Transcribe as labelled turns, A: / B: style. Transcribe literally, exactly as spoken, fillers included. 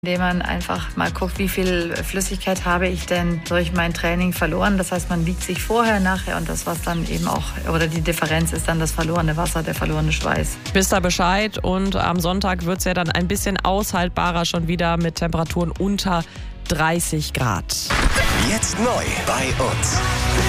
A: Indem man einfach mal guckt, wie viel Flüssigkeit habe ich denn durch mein Training verloren. Das heißt, man wiegt sich vorher, nachher und das, was dann eben auch, oder die Differenz ist dann das verlorene Wasser, der verlorene Schweiß.
B: Wisst ihr Bescheid, und am Sonntag wird es ja dann ein bisschen aushaltbarer schon wieder mit Temperaturen unter dreißig Grad.
C: Jetzt neu bei uns.